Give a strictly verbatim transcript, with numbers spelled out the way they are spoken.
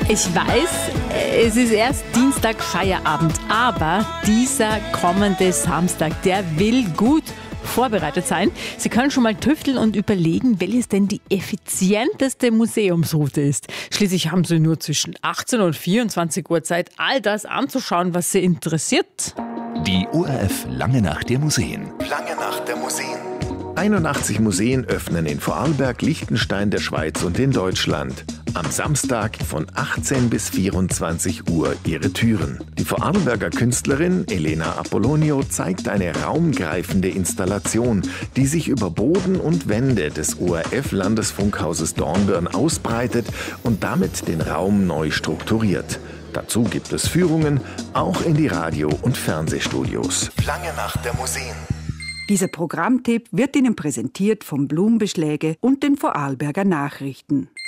Ich weiß, es ist erst Dienstag Feierabend, aber dieser kommende Samstag, der will gut vorbereitet sein. Sie können schon mal tüfteln und überlegen, welches denn die effizienteste Museumsroute ist. Schließlich haben Sie nur zwischen achtzehn und vierundzwanzig Uhr Zeit, all das anzuschauen, was Sie interessiert. Die O R F Lange Nacht der Museen. Lange Nacht der Museen. einundachtzig Museen öffnen in Vorarlberg, Liechtenstein, der Schweiz und in Deutschland am Samstag von achtzehn bis vierundzwanzig Uhr ihre Türen. Die Vorarlberger Künstlerin Elena Apollonio zeigt eine raumgreifende Installation, die sich über Boden und Wände des O R F-Landesfunkhauses Dornbirn ausbreitet und damit den Raum neu strukturiert. Dazu gibt es Führungen, auch in die Radio- und Fernsehstudios. Lange Nacht der Museen. Dieser Programmtipp wird Ihnen präsentiert vom Blumbeschläge und den Vorarlberger Nachrichten.